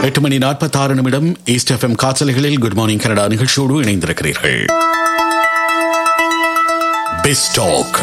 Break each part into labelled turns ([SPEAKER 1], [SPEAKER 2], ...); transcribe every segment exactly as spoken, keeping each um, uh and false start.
[SPEAKER 1] எட்டு மணி நாற்பத்தி ஆறு நிமிடம் ஈஸ்ட் எஃப்எம் காற்றலைகளில் குட் மார்னிங் கனடா நிகழ்ச்சியோடு இணைந்திருக்கிறீர்கள். பெஸ்டாக்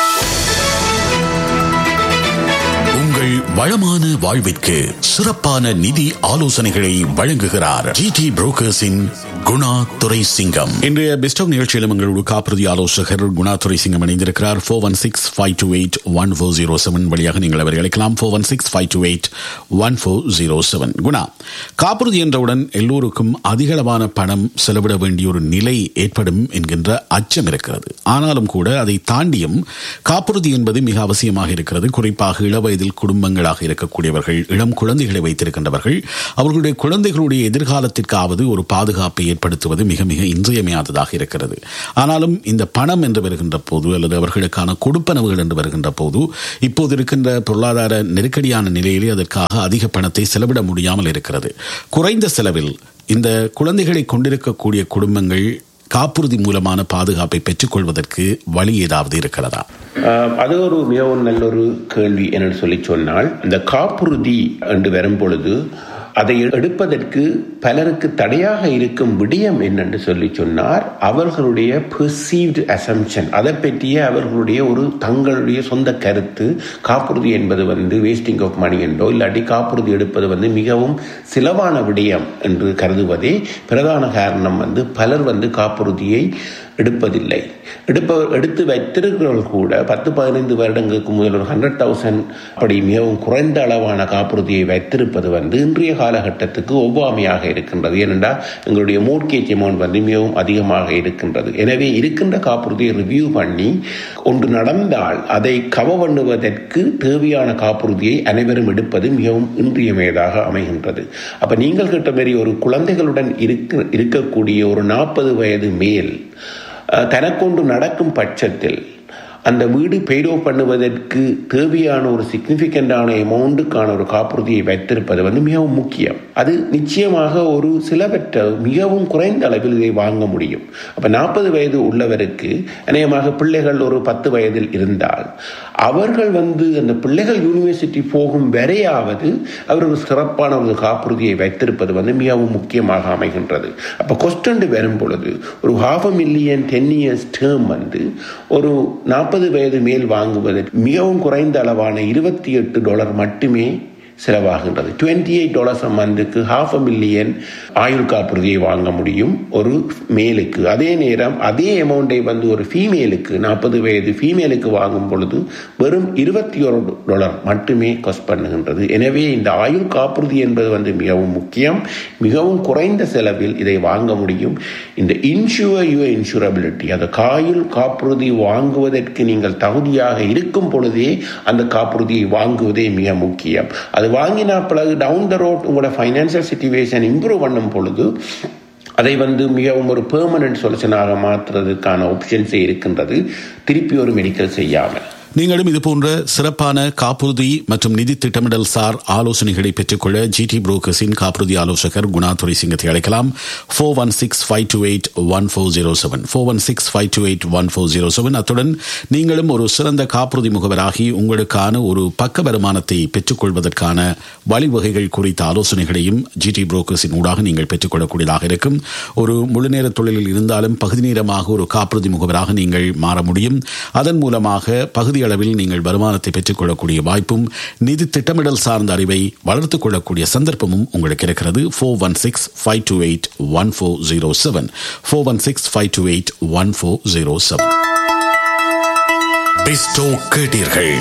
[SPEAKER 1] உங்கள் வளமான வாழ்விற்கு சிறப்பான நிதி ஆலோசனைகளை வழங்குகிறார் ஜிடி புரோக்கர்ஸின் குணா துரை சிங்கம். இன்றைய பெஸ்டாக் நிகழ்ச்சியிலும் எங்களோட காப்புறுதி ஆலோசகர் குணா துரை சிங்கம் இணைந்திருக்கிறார். Four one six five two eight one four zero seven வழியாக நீங்கள் அவரை அழைக்கலாம். Four one six five two eight one four zero seven. Guna, காப்புறுதி என்றவுடன் எல்லோருக்கும் அதிகளவான பணம் செலவிட வேண்டிய ஒரு நிலை ஏற்படும் என்கின்ற அச்சம் இருக்கிறது. ஆனாலும் கூட அதை தாண்டியும் காப்புறுதி என்பது மிக அவசியமாக இருக்கிறது. குறிப்பாக இளவயதில் குடும்பங்களாக இருக்கக்கூடியவர்கள், இளம் குழந்தைகளை வைத்திருக்கின்றவர்கள், அவர்களுடைய குழந்தைகளுடைய எதிர்காலத்திற்காவது ஒரு பாதுகாப்பை ஏற்படுத்துவது மிக மிக இன்றியமையாததாக இருக்கிறது. ஆனாலும் இந்த பணம் என்று வருகின்ற போது அல்லது அவர்களுக்கான கொடுப்பனவுகள் என்று வருகின்ற போது இப்போது இருக்கின்ற பொருளாதார நெருக்கடியான நிலையிலே அதற்காக அதிக பணத்தை செலவிட முடியாமல் இருக்கிறது. குறைந்த செலவில் இந்த குழந்தைகளை கொண்டிருக்கக்கூடிய குடும்பங்கள் காப்புறுதி மூலமான பாதுகாப்பை பெற்றுக் கொள்வதற்கு வழி ஏதாவது இருக்கிறதா?
[SPEAKER 2] அது ஒரு மிகவும் நல்ல ஒரு கேள்வி என்று சொல்லி சொன்னால், இந்த காப்புறுதி என்று வரும் பொழுது அதை எடுப்பதற்கு பலருக்கு தடையாக இருக்கும் விடயம் என்னென்று சொல்லி சொன்னார், அவர்களுடைய பெர்சீவ்டு அசம்ஷன், அதை பற்றிய அவர்களுடைய ஒரு தங்களுடைய சொந்த கருத்து. காப்புறுதி என்பது வந்து வேஸ்டிங் ஆஃப் மணி என்றோ இல்லாட்டி காப்புறுதி எடுப்பது வந்து மிகவும் சிலவான விடயம் என்று கருதுவதே பிரதான காரணம். வந்து பலர் வந்து காப்புறுதியை எடுப்பதில்லை. எடுப்ப எடுத்து வைத்திருக்கிறவர்கள் கூட பத்து பதினைந்து வருடங்களுக்கு முதல் ஒரு ஹண்ட்ரட் தௌசண்ட் அப்படி மிகவும் குறைந்த அளவான காப்புறுதியை வைத்திருப்பது வந்து இன்றைய காலகட்டத்துக்கு ஒவ்வாமையாக இருக்கின்றது. ஏனென்றால் எங்களுடைய மோர்கேஜ் அமௌண்ட் வந்து மிகவும் அதிகமாக இருக்கின்றது. எனவே இருக்கின்ற காப்புறுதியை ரிவ்யூ பண்ணி ஒன்று நடந்தால் அதை கவர் பண்ணுவதற்கு தேவையான காப்புறுதியை அனைவரும் எடுப்பது மிகவும் இன்றியமையதாக அமைகின்றது. அப்ப நீங்கள் கிட்ட மாரி ஒரு குழந்தைகளுடன் இருக்க இருக்கக்கூடிய ஒரு நாற்பது வயது மேல் தனக்கொண்டு நடக்கும் பட்சத்தில் அந்த வீடு பெய்டோ பண்ணுவதற்கு தேவையான ஒரு சிக்னிஃபிகண்டான அமௌண்ட்டுக்கான ஒரு காப்புறுதியை வைத்திருப்பது வந்து மிகவும் முக்கியம். அது நிச்சயமாக ஒரு சிலவற்ற மிகவும் குறைந்த அளவில் இதை வாங்க முடியும். அப்போ நாற்பது வயது உள்ளவருக்கு அநேகமாக பிள்ளைகள் ஒரு பத்து வயதில் இருந்தால் அவர்கள் வந்து அந்த பிள்ளைகள் யூனிவர்சிட்டி போகும் வரையாவது அவர் ஒரு சிறப்பான ஒரு காப்புறுதியை வைத்திருப்பது வந்து மிகவும் முக்கியமாக அமைகின்றது. அப்போ கொஸ்டன் வரும் பொழுது ஒரு half a million ten years term வந்து ஒரு நாற்பது வயது மேல் வாங்குவதற்கு மிகவும் குறைந்த அளவான இருபத்தி எட்டு டாலர் மட்டுமே செலவாகின்றது. டுவெண்ட்டி எயிட் டாலர்ஸ் மந்த்துக்கு ஹாஃப் அ மில்லியன் ஆயுள் காப்புறுதியை வாங்க முடியும் ஒரு மேலுக்கு. அதே நேரம் அதே அமௌண்டை வந்து ஒரு ஃபீமேலுக்கு நாற்பது வயது ஃபீமேலுக்கு வாங்கும் பொழுது வெறும் இருபத்தி ஒரு டாலர் மட்டுமே காஸ்ட் பண்ணுகின்றது. எனவே இந்த ஆயுள் காப்புறுதி என்பது வந்து மிகவும் முக்கியம். மிகவும் குறைந்த செலவில் இதை வாங்க முடியும். இந்த இன்சூர் யுவர் இன்சூரபிலிட்டி, அந்த ஆயுள் காப்புறுதி வாங்குவதற்கு நீங்கள் தகுதியாக இருக்கும் பொழுதே அந்த காப்புறுதியை வாங்குவதே மிக முக்கியம். அது வாங்கினா பிறகு டவுன் த ரோட் உங்களோட ஃபைனான்சியல் சிச்சுவேஷன் இம்ப்ரூவ் பண்ணும் பொழுது அதை வந்து மிகவும் ஒரு பெர்மனன்ட் சொல்யூஷனாக மாற்றுறதுக்கான ஆப்ஷன்ஸே இருக்கின்றது, திருப்பி ஒரு மெடிக்கல் செய்யாமல்.
[SPEAKER 1] நீங்களும் இதுபோன்ற சிறப்பான காப்புறுதி மற்றும் நிதி திட்டமிடல் சார் ஆலோசனைகளை பெற்றுக்கொள்ள ஜிடி புரோக்கர்ஸின் காப்புறுதி ஆலோசகர் குணா துரை சிங்கத்தை அழைக்கலாம். Four one six five two eight one four zero seven four one six five two eight one four zero seven. அத்துடன் நீங்களும் ஒரு சிறந்த காப்புறுதி முகவராகி உங்களுக்கான ஒரு பக்க வருமானத்தை பெற்றுக்கொள்வதற்கான வழிவகைகள் குறித்த ஆலோசனைகளையும் ஜிடி புரோக்கர்ஸின் ஊடாக நீங்கள் பெற்றுக்கொள்ளக்கூடியதாக இருக்கும். ஒரு முழுநேர தொழிலில் இருந்தாலும் பகுதி நேரமாக ஒரு காப்புறுதி முகவராக நீங்கள் மாற முடியும். அதன் மூலமாக பகுதி அளவில் நீங்கள் வருமானத்தை பெற்றுக் கொள்ளக்கூடிய வாய்ப்பும் நிதி திட்டமிடல் சார்ந்த அறிவை வளர்த்துக் கொள்ளக்கூடிய சந்தர்ப்பமும் உங்களுக்கு இருக்கிறது. Four one six five two eight one four zero seven four one six five two eight one four zero seven. Bairstow கேட்டீர்கள்.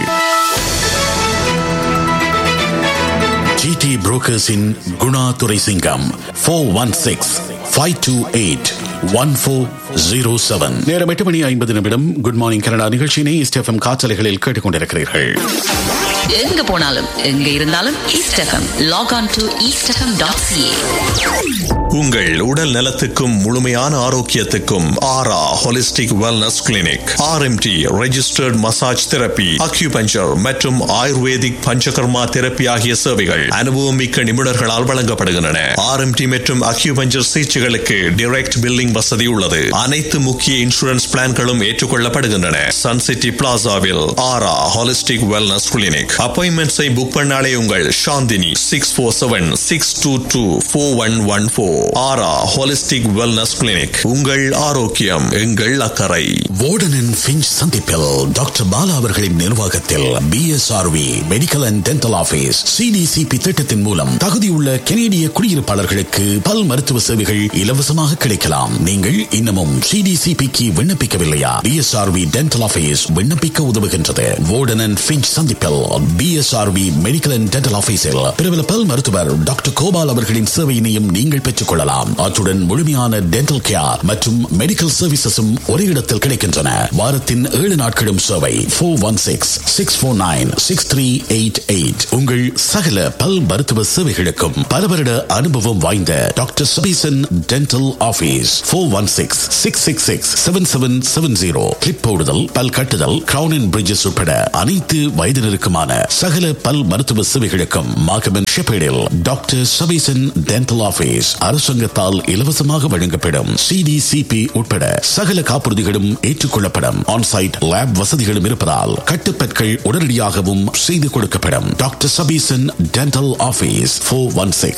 [SPEAKER 1] ஜிடி புரோக்கர்ஸின் குணா துரை சிங்கம். Four one six five two eight one four zero seven. நேரம் எட்டு மணி ஐம்பது நிமிடம். Good morning Canada நிகழ்ச்சியினை east FM காற்றலைகளில் கேட்டுக்கொண்டிருக்கிறீர்கள்.
[SPEAKER 3] எங்க போனாலும் எங்க இருந்தாலும் east FM lock on to east FM dot CA. உங்கள் உடல் நலத்துக்கும் முழுமையான ஆரோக்கியத்துக்கும் ஆரா holistic wellness clinic. RMT registered massage therapy, acupuncture மற்றும் ஆயுர்வேதிக் பஞ்சகர்மா தெரப்பி ஆகிய சேவைகள் அனுபவம் மிக்க நிபுணர்களால் வழங்கப்படுகின்றன. ஆர்எம்டி மற்றும் அக்யூபஞ்சர் சிகிச்சைகளுக்கு டைரக்ட் பில்லிங் வசதி உள்ளது. அனைத்து முக்கிய இன்சூரன்ஸ் பிளான்களும் ஏற்றுக்கொள்ளப்படுகின்றன. சன் சிட்டி பிளாசாவில் ஆரா ஹோலிஸ்டிக் வெல்னஸ் கிளினிக். அப்பாயின்மெண்ட்ஸை புக் பண்ணாலே உங்கள் Chandni six four seven six two two four one one four. ஆரா ஹோலிஸ்டிக் வெல்னஸ் கிளினிக். உங்கள் ஆரோக்கியம் எங்கள் அக்கறை.
[SPEAKER 1] வார்டன் ஃபின்ச் சந்திப்பில் டாக்டர் பாலா அவர்களின் நிர்வாகத்தில் PSRV medical and dental office CDCP திட்டத்தின் மூலம் தகுதியுள்ள கனேடிய குடியிருப்பாளர்களுக்கு பல் மருத்துவ சேவைகள் இலவசமாக கிடைக்கலாம். நீங்கள் இன்னமும் சிடிசிபிக்கு விண்ணப்பிக்கவில்லையா? பிஎஸ்ஆர்வி டென்டல் ஆபீஸ் விண்ணப்பிக்க உதவுகின்றது. வார்டன் அண்ட் ஃபின்ச் சந்திப்பில் பிஎஸ்ஆர்வி மெடிக்கல் அண்ட் டென்டல் ஆபீஸில் பிரபல பல் மருத்துவர் டாக்டர் கோபால் அவர்களின் சேவையினையும் நீங்கள் பெற்றுக் கொள்ளலாம். அத்துடன் முழுமையான டென்டல் கேர் மற்றும் மெடிக்கல் சர்வீசஸும் ஒரே இடத்தில் கிடைக்கின்றன. வாரத்தின் ஏழு நாட்களும் சேவை. Four one six six four nine six three eight eight. உங்கள் சகல பல் மருத்துவ சேவைகளுக்கும் பல வருட அனுபவம் வாய்ந்த doctor Sabesan dental office. Four one six six six six seven seven seven zero. Clip போடுதல், பல் கட்டுதல், கிரவுன் அண்ட் பிரிட்ஜஸ் உட்பட அனைத்து வயதினருக்குமான சகல பல் மருத்துவ சேவைகளுக்கும் மார்க்கமன் ஷெப்பேடில் டாக்டர் சபீசன் டென்டல் ஆபீஸ் அரசாங்கத்தால் இலவசமாக வழங்கப்படும். சிடிசிபி உட்பட சகல காப்புறுதிகளும் ஏற்றுக்கொள்ளப்படும். ஆன்சைட் லேப் வசதிகளும் இருப்பதால் கட்டுப்பற்கள் உடனடியாகவும் செய்து கொடுக்கப்படும். Doctor Sabesan dental office. Four one six